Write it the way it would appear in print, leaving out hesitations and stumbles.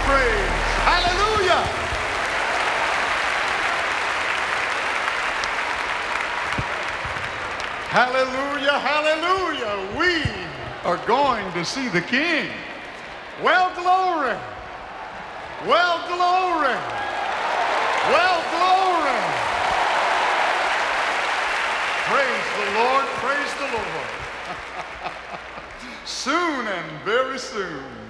praise. Hallelujah. Hallelujah, hallelujah. We are going to see the King. Well, glory. Well, glory. Well, glory. Praise the Lord, praise the Lord. Soon and very soon.